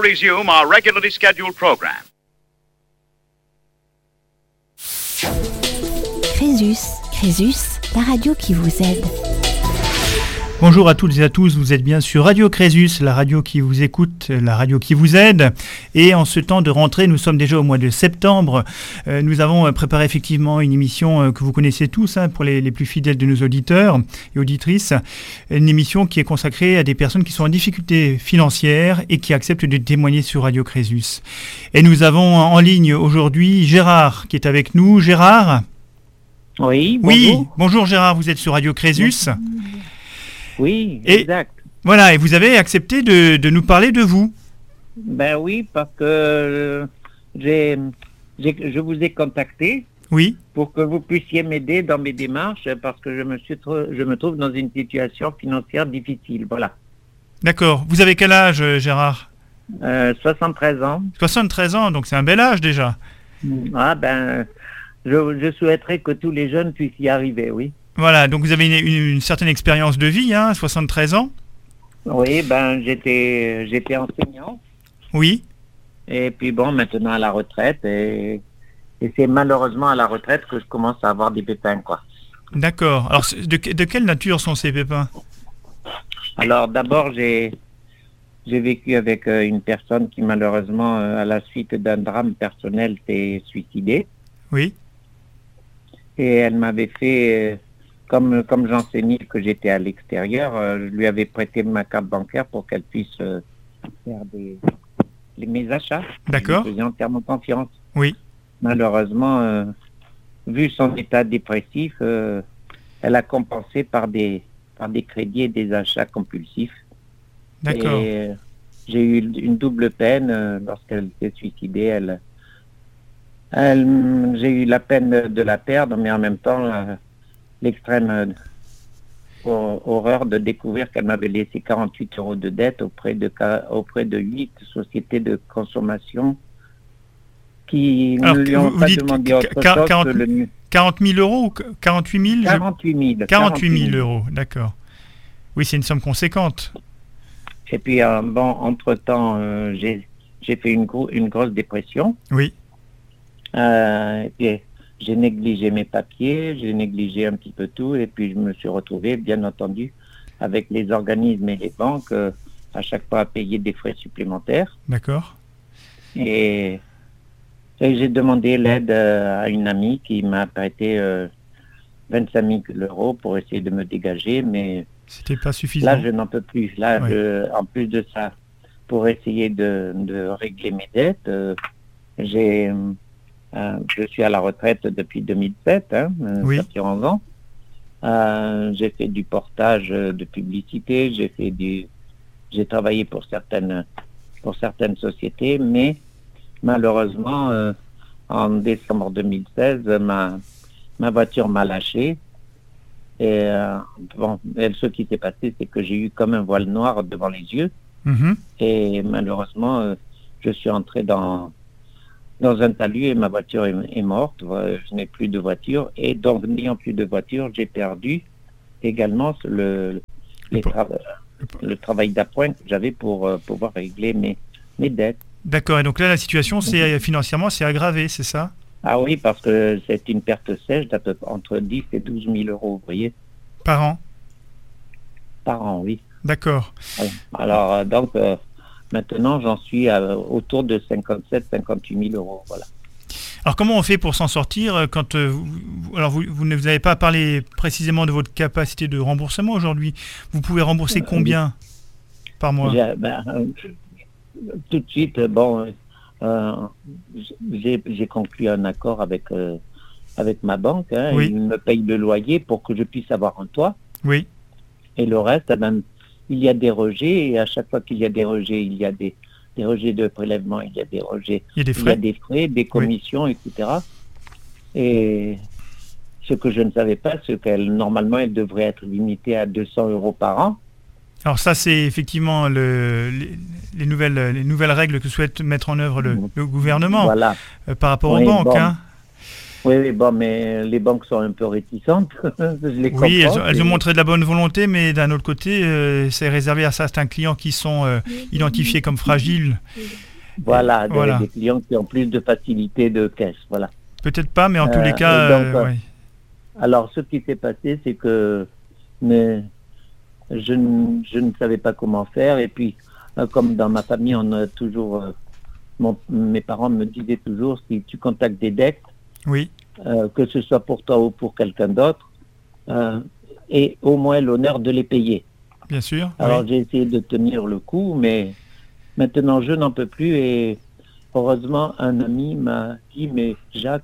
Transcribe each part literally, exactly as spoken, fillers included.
resume our regularly scheduled program. Crésus, Crésus, la radio qui vous aide. Bonjour à toutes et à tous, vous êtes bien sur Radio Crésus, la radio qui vous écoute, la radio qui vous aide. Et en ce temps de rentrée, nous sommes déjà au mois de septembre. Euh, nous avons préparé effectivement une émission euh, que vous connaissez tous, hein, pour les, les plus fidèles de nos auditeurs et auditrices. Une émission qui est consacrée à des personnes qui sont en difficulté financière et qui acceptent de témoigner sur Radio Crésus. Et nous avons en ligne aujourd'hui Gérard qui est avec nous. Gérard ? Oui, bonjour. Oui, bonjour Gérard, vous êtes sur Radio Crésus. Oui, et, exact. Voilà, et vous avez accepté de, de nous parler de vous. Ben oui, parce que euh, j'ai, j'ai, je vous ai contacté. Oui. Pour que vous puissiez m'aider dans mes démarches, parce que je me, suis tr- je me trouve dans une situation financière difficile. Voilà. D'accord. Vous avez quel âge, Gérard ? euh, soixante-treize ans. soixante-treize ans, donc c'est un bel âge déjà. Ah ben, je, je souhaiterais que tous les jeunes puissent y arriver, oui. Voilà, donc vous avez une, une, une certaine expérience de vie, hein, soixante-treize ans. Oui, ben j'étais j'étais enseignant. Oui. Et puis bon, maintenant à la retraite, et, et c'est malheureusement à la retraite que je commence à avoir des pépins, quoi. D'accord. Alors, de, de quelle nature sont ces pépins ? Alors d'abord, j'ai, j'ai vécu avec euh, une personne qui malheureusement, euh, à la suite d'un drame personnel, s'est suicidée. Oui. Et elle m'avait fait... Euh, Comme, comme j'enseignais que j'étais à l'extérieur, euh, je lui avais prêté ma carte bancaire pour qu'elle puisse euh, faire des, les, mes achats. D'accord. Je lui faisais entièrement confiance. Oui. Malheureusement, euh, vu son état dépressif, euh, elle a compensé par des, par des crédits et des achats compulsifs. D'accord. Et euh, j'ai eu une double peine euh, lorsqu'elle s'est suicidée. Elle, elle, j'ai eu la peine de, de la perdre, mais en même temps... Euh, l'extrême euh, horreur de découvrir qu'elle m'avait laissé quarante-huit euros de dette auprès de, auprès de huit sociétés de consommation qui Alors, ne lui ont vous pas dites demandé autre quarante, chose que le... quarante mille euros ou quarante-huit mille quarante-huit mille. quarante-huit mille euros, d'accord. Oui, c'est une somme conséquente. Et puis, euh, bon, entre-temps, euh, j'ai, j'ai fait une, gro- une grosse dépression. Oui. Euh, et puis, j'ai négligé mes papiers, j'ai négligé un petit peu tout, et puis je me suis retrouvé, bien entendu, avec les organismes et les banques, euh, à chaque fois à payer des frais supplémentaires. D'accord. Et, et j'ai demandé l'aide euh, à une amie qui m'a prêté euh, vingt-cinq mille euros pour essayer de me dégager, mais c'était pas suffisant. Là, je n'en peux plus. Là, oui. je, en plus de ça, pour essayer de, de régler mes dettes, euh, j'ai... Euh, je suis à la retraite depuis deux mille sept, hein, oui. ça fait onze ans. Euh, j'ai fait du portage de publicité, j'ai fait du, j'ai travaillé pour certaines, pour certaines sociétés, mais malheureusement, euh, en décembre deux mille seize, ma, ma voiture m'a lâché. Et euh, bon, et ce qui s'est passé, c'est que j'ai eu comme un voile noir devant les yeux. Mm-hmm. Et malheureusement, euh, je suis entré dans dans un talus et ma voiture est, est morte. Je n'ai plus de voiture et donc n'ayant plus de voiture, j'ai perdu également le, les tra- le travail d'appoint que j'avais pour euh, pouvoir régler mes, mes dettes. D'accord, et donc là la situation c'est financièrement c'est aggravé, c'est ça ? Ah oui, parce que c'est une perte sèche d'à peu près entre dix et douze mille euros, vous voyez. Par an ? Par an, oui. D'accord. Alors, alors donc... Euh, Maintenant, j'en suis à, autour de cinquante-sept à cinquante-huit mille euros. Voilà. Alors, comment on fait pour s'en sortir quand euh, vous, alors vous, vous ne vous avez pas parlé précisément de votre capacité de remboursement aujourd'hui. Vous pouvez rembourser combien euh, par mois ? j'ai, ben, euh, Tout de suite, bon, euh, j'ai, j'ai conclu un accord avec, euh, avec ma banque. Hein, oui. Ils me payent le loyer pour que je puisse avoir un toit. Oui. Et le reste, eh ben, il y a des rejets, et à chaque fois qu'il y a des rejets, il y a des, des rejets de prélèvement, il y a des rejets, il y a des frais, il y a des, frais, des commissions, oui. et cetera. Et ce que je ne savais pas, c'est qu'elle, normalement, elle devrait être limitée à deux cents euros par an. Alors ça, c'est effectivement le, les, les, nouvelles, les nouvelles règles que souhaite mettre en œuvre le, le gouvernement voilà. euh, par rapport oui, aux banques. Bon. Hein. Oui, oui, bon, mais les banques sont un peu réticentes. Je les Oui, elles, comprends, ont- elles ont et- montré de la bonne volonté, mais d'un autre côté, euh, c'est réservé à certains clients qui sont euh, identifiés comme fragiles. Voilà, des, Voilà. des clients qui ont plus de facilité de caisse. Voilà. Peut-être pas, mais en tous Euh, les cas, et donc, euh, euh, ouais. Alors, ce qui s'est passé, c'est que mais, je, ne- je ne savais pas comment faire. Et puis, euh, comme dans ma famille, on a toujours, euh, mon- mes parents me disaient toujours, si tu contactes des dettes, Oui, euh, que ce soit pour toi ou pour quelqu'un d'autre, euh, et au moins l'honneur de les payer. bien sûr. Alors oui. j'ai essayé de tenir le coup, mais maintenant je n'en peux plus. Et heureusement, un ami m'a dit, mais Jacques,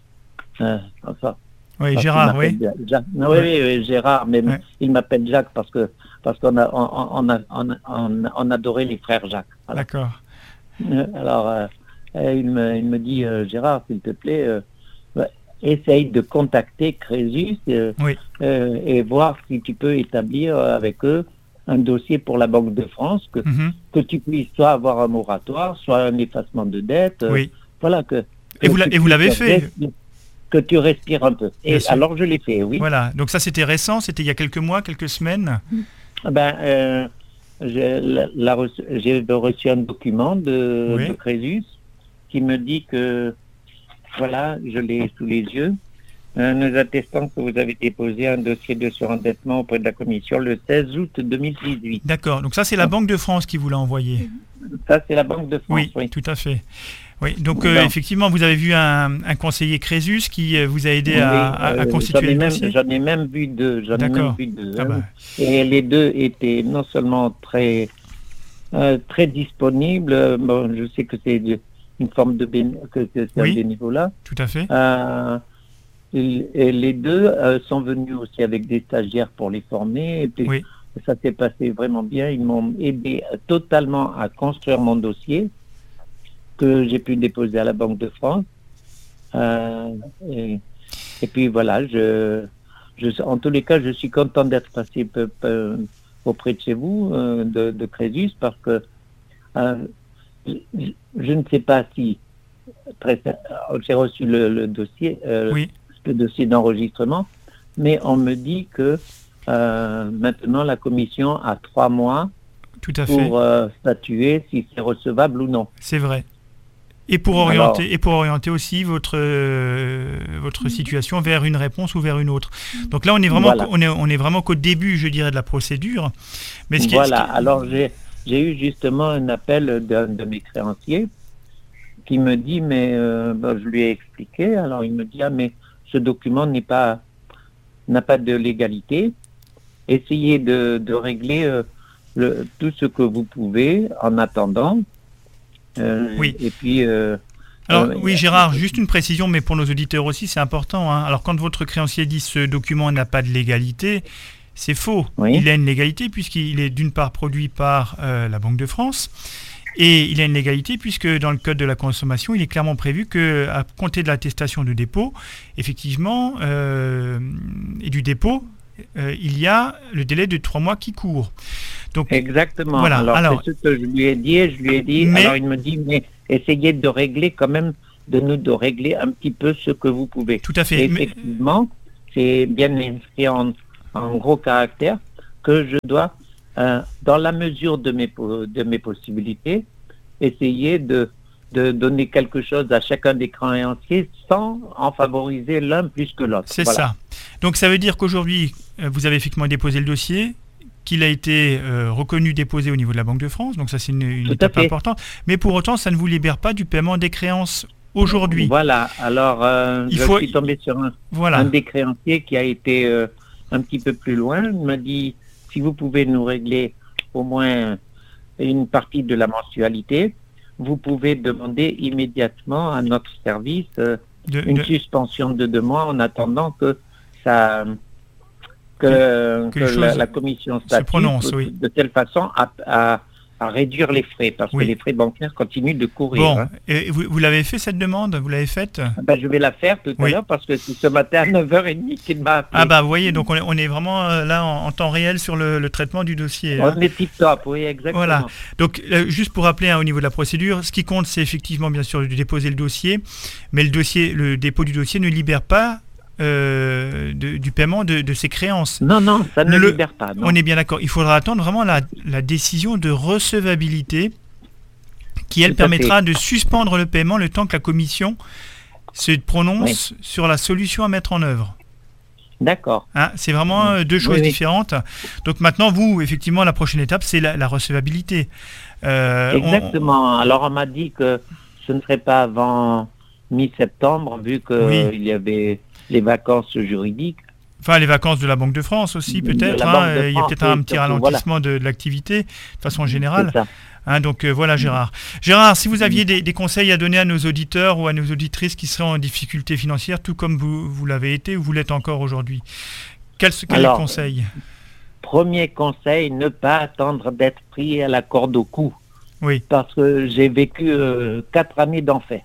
euh, enfin, Oui, parce Gérard, qu'il oui. m'appelle Jacques. Non, Ouais. oui, oui, oui, Gérard, mais Ouais. il m'appelle Jacques parce que parce qu'on a on, on a, on, a- on, a- on adorait les frères Jacques. Voilà. D'accord. Euh, Alors, euh, euh, il, me, il me dit, euh, Gérard, s'il te plaît, euh, ouais, essaye de contacter Crésus euh, Oui. euh, et voir si tu peux établir euh, avec eux un dossier pour la Banque de France, que, Mhm. que tu puisses soit avoir un moratoire, soit un effacement de dette. euh, Oui. Voilà, que, Et que vous, l'a- tu et vous l'avez puisses fait. respirer- Que tu respires un peu. Bien Et sûr. alors, je l'ai fait, oui. Voilà. Donc ça, c'était récent. C'était il y a quelques mois, quelques semaines. Ben, euh, j'ai la- la reçu- j'ai reçu un document de, Oui. de Crésus qui me dit que, voilà, je l'ai sous les yeux, euh, nous attestons que vous avez déposé un dossier de surendettement auprès de la Commission le seize août deux mille dix-huit. D'accord. Donc ça, c'est la Banque de France qui vous l'a envoyé. Ça, c'est la Banque de France. Oui, Oui. tout à fait. Oui. Donc euh, Non. effectivement, vous avez vu un, un conseiller Crésus qui euh, vous a aidé à, Oui, à- à euh, constituer j'en ai le même, dossier. J'en ai même vu deux. J'en ai même D'accord. vu deux. Ah hein. bah, Et les deux étaient non seulement très, euh, très disponibles. euh, Bon, je sais que c'est de- une forme de béné- que, que c'est Oui. un bénévolat. tout à fait. Euh, et, et les deux euh, sont venus aussi avec des stagiaires pour les former. Et puis, Oui. ça s'est passé vraiment bien. Ils m'ont aidé totalement à construire mon dossier que j'ai pu déposer à la Banque de France. Euh, et, et puis voilà, je, je, en tous les cas, je suis content d'être passé peu, peu auprès de chez vous, euh, de, de Crésus, parce que euh, je, je ne sais pas si très, j'ai reçu le, le dossier, euh, Oui. le dossier d'enregistrement, mais on me dit que euh, maintenant la commission a trois mois Tout à fait. pour euh, statuer si c'est recevable ou non. C'est vrai. Et pour orienter, Alors- et pour orienter aussi votre euh, votre situation vers une réponse ou vers une autre. Donc là, on est vraiment, Voilà. on est, on est vraiment qu'au début, je dirais, de la procédure. Mais ce qui est- Voilà, ce qui est- alors j'ai j'ai eu justement un appel d'un de mes créanciers qui me dit, mais euh, ben, je lui ai expliqué, alors il me dit, ah mais ce document n'est pas n'a pas de légalité, essayez de, de régler euh, le, tout ce que vous pouvez en attendant. Euh, Oui. Et puis... euh, Alors euh, oui, Gérard, juste une précision, mais pour nos auditeurs aussi, c'est important. Hein. Alors quand votre créancier dit ce document n'a pas de légalité, c'est faux. Oui. Il a une légalité puisqu'il est d'une part produit par euh, la Banque de France. Et il a une légalité puisque dans le Code de la consommation, il est clairement prévu qu'à compter de l'attestation de dépôt, effectivement, euh, et du dépôt, euh, il y a le délai de trois mois qui court. Donc, Exactement. Voilà, Alors, alors- c'est ce que je lui ai dit. Je lui ai dit. Mais- Alors il me dit, mais essayez de régler quand même, de nous de régler un petit peu ce que vous pouvez. tout à fait. Et Mais- effectivement, c'est bien inscrit en, en gros caractère que je dois, euh, dans la mesure de mes po- de mes possibilités, essayer de de donner quelque chose à chacun des créanciers sans en favoriser l'un plus que l'autre. C'est Voilà. ça. Donc ça veut dire qu'aujourd'hui, euh, vous avez effectivement déposé le dossier, qu'il a été euh, reconnu déposé au niveau de la Banque de France, donc ça c'est une, une Tout à étape fait. importante, mais pour autant ça ne vous libère pas du paiement des créances aujourd'hui. Voilà. Alors, euh, Il je faut- suis tombé sur un Voilà. un des créanciers qui a été euh, un petit peu plus loin m'a dit, si vous pouvez nous régler au moins une partie de la mensualité, vous pouvez demander immédiatement à notre service euh, De- une de- suspension de deux mois en attendant que ça que, Que que les la, choses la commission se statue prononcent, de, oui. de telle façon à, à, à réduire les frais, parce Oui. que les frais bancaires continuent de courir. Bon, hein. et vous, vous l'avez fait cette demande? Vous l'avez faite? Ben, je vais la faire tout à Oui. l'heure, parce que c'est ce matin à neuf heures trente qu'il m'a appelé. Ah bah vous voyez, donc on est, on est vraiment euh, là en, en temps réel sur le, le traitement du dossier. hein. On est tip-top, oui, exactement. Voilà. Donc, euh, juste pour rappeler hein, au niveau de la procédure, ce qui compte, c'est effectivement, bien sûr, de déposer le dossier, mais le dossier, le dépôt du dossier ne libère pas euh, de- du paiement de, de ses créances. Non, non, ça ne Le- libère pas. non. On est bien d'accord. Il faudra attendre vraiment la, la décision de recevabilité qui, elle, Tout à permettra de suspendre le paiement le temps que la commission se prononce sur la solution à mettre en œuvre. D'accord. Hein, c'est vraiment euh, deux choses Oui, oui. différentes. Donc maintenant, vous, effectivement, la prochaine étape, c'est la, la recevabilité. Euh, on- Exactement. Alors, on m'a dit que ce ne serait pas avant mi-septembre, vu qu'il Oui. y avait les vacances juridiques. Enfin, les vacances de la Banque de France aussi, De peut-être. la hein, Banque de euh, il y a France, peut-être un oui, petit surtout, ralentissement de, de l'activité, de façon générale. C'est ça. Hein, donc euh, voilà, Gérard. Gérard, si vous aviez des, des conseils à donner à nos auditeurs ou à nos auditrices qui seraient en difficulté financière, tout comme vous, vous l'avez été ou vous l'êtes encore aujourd'hui, quels quel Alors, conseils? Premier conseil, ne pas attendre d'être pris à la corde au cou. Oui, Parce que j'ai vécu euh, quatre années d'enfer.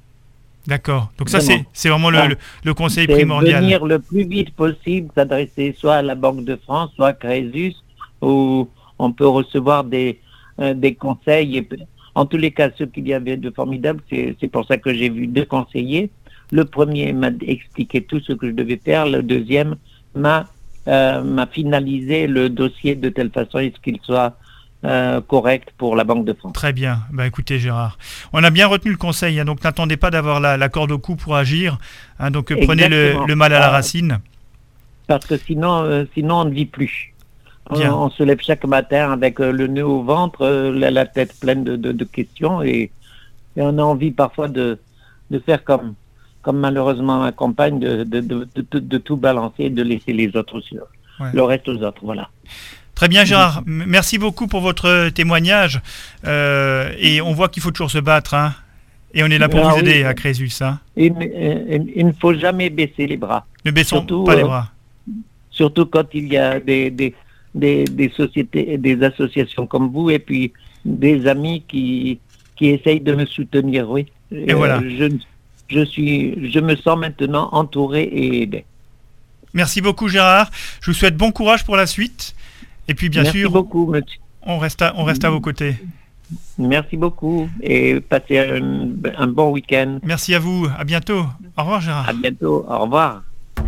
d'accord. Donc ça, Vraiment. c'est c'est vraiment le, Ah. le, le conseil C'est primordial. venir le plus vite possible, s'adresser soit à la Banque de France, soit à Crésus, où on peut recevoir des, euh, des conseils. Et, en tous les cas, ce qu'il y avait de formidable, c'est c'est pour ça que j'ai vu deux conseillers. Le premier m'a expliqué tout ce que je devais faire. Le deuxième m'a euh, m'a finalisé le dossier de telle façon à ce qu'il soit euh, correct pour la Banque de France. Très bien. Bah, écoutez, Gérard, on a bien retenu le conseil. hein, donc n'attendez pas d'avoir la, la corde au cou pour agir. hein, donc euh, prenez le, Exactement. le mal à la Ah. racine. Parce que sinon, euh, sinon on ne vit plus. On, Bien. on se lève chaque matin avec euh, le nœud au ventre, euh, la, la tête pleine de, de- de questions et, et on a envie parfois de, de faire comme, comme malheureusement ma compagne, de, de, de, de- de- de tout balancer et de laisser les autres sur Ouais. le reste aux autres. Voilà. Très bien, Gérard. M- Merci beaucoup pour votre témoignage. Euh, et on voit qu'il faut toujours se battre. hein. Et on est là pour Ah vous oui. aider à Crésus. hein. Il, il- il ne faut jamais baisser les bras, Ne baissons Surtout, pas les euh, bras. surtout quand il y a des, des, des, des sociétés, des associations comme vous et puis des amis qui, qui essayent de me soutenir. Oui. Et voilà. Je, je suis, je me sens maintenant entouré et aidé. Merci beaucoup, Gérard. Je vous souhaite bon courage pour la suite. Et puis, bien Merci sûr, beaucoup, monsieur. on reste, à, on reste à vos côtés. Merci beaucoup et passez un, un bon week-end. Merci à vous. À bientôt. Au revoir, Gérard. À bientôt. Au revoir.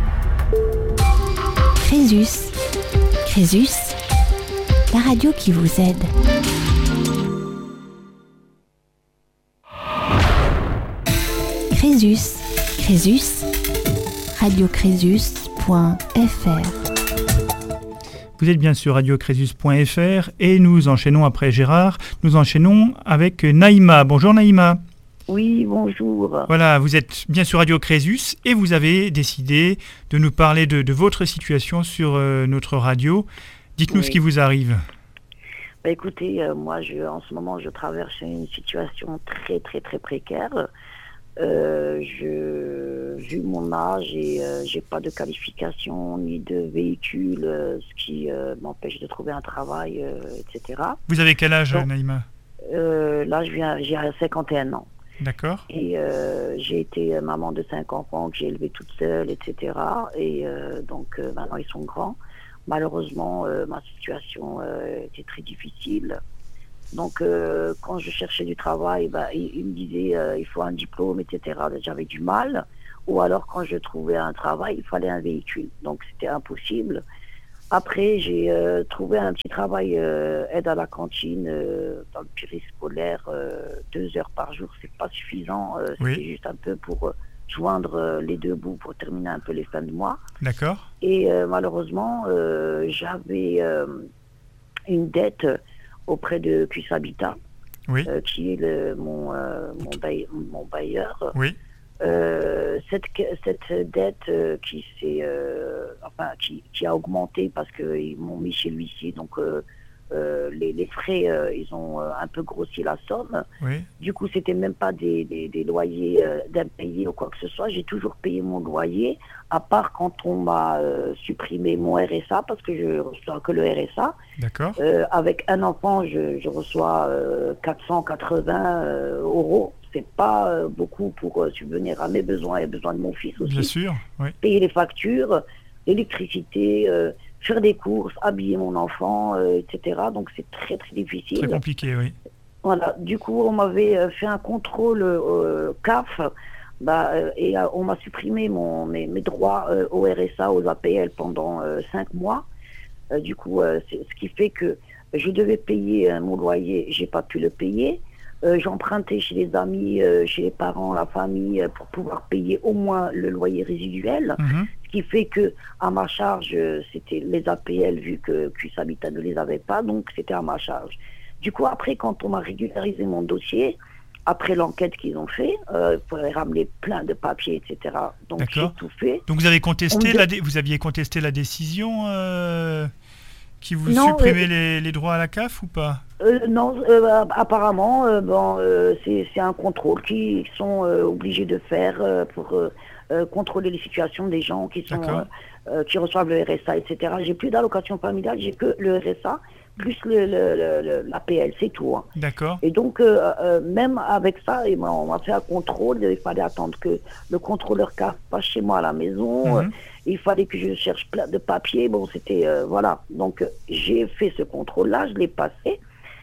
Crésus. Crésus, la radio qui vous aide. Crésus. Crésus. radio crésus point f r. Vous êtes bien sur radio crésus point f r et nous enchaînons après Gérard. Nous enchaînons avec Naïma. Bonjour Naïma. Oui, bonjour. Voilà, vous êtes bien sur Radio Crésus et vous avez décidé de nous parler de, de votre situation sur euh, notre radio. Dites-nous Oui. ce qui vous arrive. Bah, écoutez, euh, moi, je, en ce moment, je traverse une situation très, très, très précaire. Euh, je, vu mon âge, et euh, j'ai pas de qualification ni de véhicule, euh, ce qui euh, m'empêche de trouver un travail, euh, et cetera. Vous avez quel âge, Non. Naïma? Euh, là, je viens, j'ai cinquante et un ans. D'accord. Et euh, j'ai été maman de cinq enfants que j'ai élevés toute seule, et cetera. Et euh, donc euh, maintenant ils sont grands. Malheureusement, euh, ma situation euh, était très difficile. Donc euh, quand je cherchais du travail, bah, il, il me disait euh, il faut un diplôme, et cetera. J'avais du mal. Ou alors quand je trouvais un travail, il fallait un véhicule. Donc c'était impossible. Après, j'ai euh, trouvé un petit travail euh, aide à la cantine euh, dans le périscolaire, euh, deux heures par jour, c'est pas suffisant. Euh, Oui. C'était juste un peu pour euh, joindre euh, les deux bouts pour terminer un peu les fins de mois. D'accord. Et euh, malheureusement, euh, j'avais euh, une dette auprès de Q S Habitat, Oui. euh, qui est le, mon, euh, mon, bail- mon bailleur. Oui. Euh, cette, cette dette euh, qui, s'est, euh, enfin, qui, qui a augmenté parce qu'ils m'ont mis chez l'huissier, donc euh, euh, les, les frais, euh, ils ont euh, un peu grossi la somme. Oui. Du coup, c'était même pas des, des, des loyers euh, d'impayés ou quoi que ce soit. J'ai toujours payé mon loyer, à part quand on m'a euh, supprimé mon R S A, parce que je reçois que le R S A. D'accord. Euh, avec un enfant, je, je reçois euh, quatre cent quatre-vingts euh, euros. C'est pas euh, beaucoup pour euh, subvenir à mes besoins et aux besoins de mon fils aussi. Bien sûr, oui. Payer les factures, l'électricité, euh, faire des courses, habiller mon enfant, euh, et cetera. Donc c'est très très difficile. Très compliqué, oui. Voilà. Du coup, on m'avait euh, fait un contrôle euh, C A F, bah, euh, et euh, on m'a supprimé mon, mes, mes droits euh, au R S A, aux A P L pendant euh, cinq mois. Euh, du coup, euh, c'est ce qui fait que je devais payer euh, mon loyer, j'ai pas pu le payer. Euh, j'empruntais chez les amis, euh, chez les parents, la famille, euh, pour pouvoir payer au moins le loyer résiduel. Mhm. Ce qui fait que à ma charge, euh, c'était les A P L, vu que Q S Habitat ne les avait pas, donc c'était à ma charge. Du coup, après, quand on m'a régularisé mon dossier, après l'enquête qu'ils ont fait, euh, il fallait ramener plein de papiers, et cetera. Donc j'ai D'accord. tout fait. Donc vous avez contesté On me- la dé- vous aviez contesté la décision euh, qui vous Non, supprimait euh, les, les droits à la C A F ou pas? Euh, non, euh, apparemment, euh, bon, euh, c'est c'est un contrôle qu'ils sont euh, obligés de faire euh, pour euh, euh, contrôler les situations des gens qui sont D'accord. euh, euh, qui reçoivent le R S A, et cetera. J'ai plus d'allocation familiale, j'ai que le R S A plus le, le, le- le- l'A P L, c'est tout. Hein. D'accord. Et donc, euh, euh, même avec ça, et ben, on m'a fait un contrôle. Il fallait attendre que le contrôleur C A F passe chez moi à la maison. Mhm. Euh, il fallait que je cherche plein de papiers. Bon, c'était euh, voilà. Donc, euh, j'ai fait ce contrôle-là, je l'ai passé.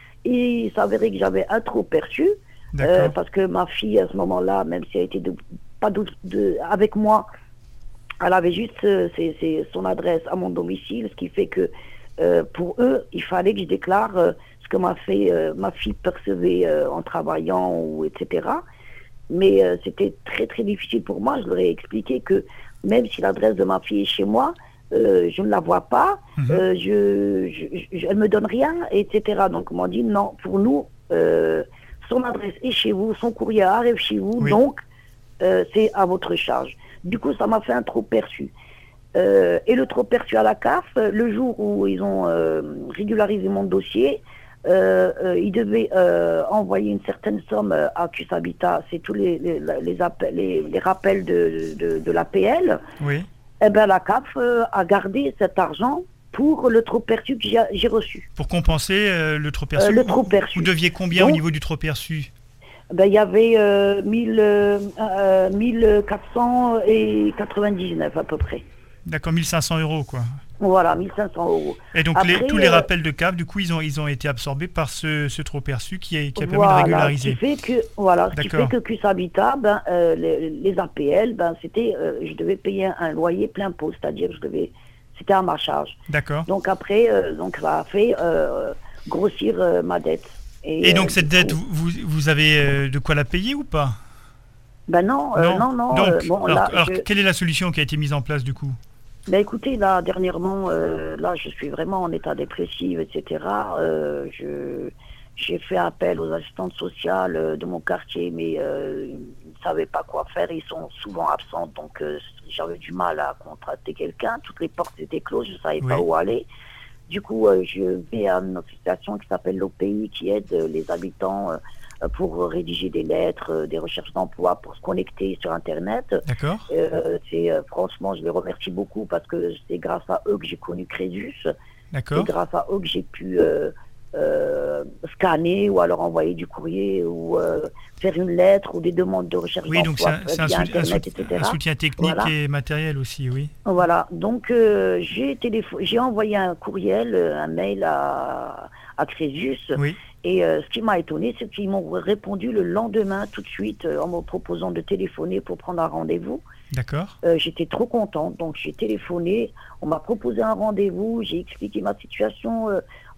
Et il s'avérait que j'avais un trop perçu, D'accord. euh, parce que ma fille, à ce moment-là, même si elle était de, pas de, de- avec moi, elle avait juste euh, ses- ses- son adresse à mon domicile, ce qui fait que euh, pour eux, il fallait que je déclare euh, ce que ma fille, euh, ma fille percevait euh, en travaillant, ou et cetera. Mais euh, c'était très très difficile pour moi. Je leur ai expliqué que même si l'adresse de ma fille est chez moi, euh, je ne la vois pas, Mhm. euh, je, je, je- elle me donne rien, et cetera. Donc on m'a dit non, pour nous, euh, son adresse est chez vous, son courrier arrive chez vous, Oui. donc euh, c'est à votre charge. Du coup, ça m'a fait un trop perçu. Euh, et le trop perçu à la C A F, euh, le jour où ils ont euh, régularisé mon dossier, euh, euh, ils devaient euh, envoyer une certaine somme euh, à Q S Habitat, c'est tous les, les, les, appels, les, les rappels de, de, de l'A P L. Oui. Eh ben, la C A F euh, a gardé cet argent pour le trop perçu que j'ai, j'ai reçu. Pour compenser euh, le trop perçu. Euh, le vous- trop perçu. Vous deviez combien au Donc- niveau du trop perçu? Ben, il y avait euh, mille, euh, euh, mille quatre cent quatre-vingt-dix-neuf à peu près. D'accord, mille cinq cents euros quoi. Voilà, mille cinq cents euros. Et donc Après, les, tous les euh, rappels de C A F, du coup, ils ont, ils ont été absorbés par ce, ce trop perçu qui a, qui a permis Voilà, de régulariser. Ce qui fait que, voilà, ce qui D'accord. fait que Q S Habitat, ben, euh, les, les A P L, ben, c'était, euh, je devais payer un, un loyer plein pot, c'est-à-dire je devais, c'était à ma charge. D'accord. Donc après, euh, donc ça a fait euh, grossir euh, ma dette. Et donc euh, cette du dette, coup- vous, vous- vous avez euh, de quoi la payer ou pas? Ben non, euh, non, non. Donc, euh, bon, alors, là, alors, je- quelle est la solution qui a été mise en place du coup? Ben écoutez, là, dernièrement, euh, là, je suis vraiment en état dépressif, et cetera. Euh, je, j'ai fait appel aux assistantes sociales euh, de mon quartier, mais euh, ils ne savaient pas quoi faire. Ils sont souvent absents, donc euh, j'avais du mal à contracter quelqu'un. Toutes les portes étaient closes, je ne savais Oui. pas où aller. Du coup, euh, je vais à une association qui s'appelle l'O P I, qui aide euh, les habitants euh, pour rédiger des lettres, euh, des recherches d'emploi, pour se connecter sur Internet. D'accord. Euh, c'est euh, franchement, je les remercie beaucoup parce que c'est grâce à eux que j'ai connu Crésus. C'est D'accord. grâce à eux que j'ai pu euh, euh, scanner ou alors envoyer du courrier ou euh, faire une lettre ou des demandes de recherche Oui, donc c'est d'emploi un, c'est un via soutien, un Internet, soutien- et cetera. un soutien technique Voilà. et matériel aussi, oui. Voilà, donc euh, j'ai téléfo- j'ai envoyé un courriel, euh, un mail à, à Crésus. Oui. Et euh, ce qui m'a étonné, c'est qu'ils m'ont répondu le lendemain, tout de suite, euh, en me proposant de téléphoner pour prendre un rendez-vous. D'accord. Euh, j'étais trop contente, donc j'ai téléphoné, on m'a proposé un rendez-vous, j'ai expliqué ma situation, euh,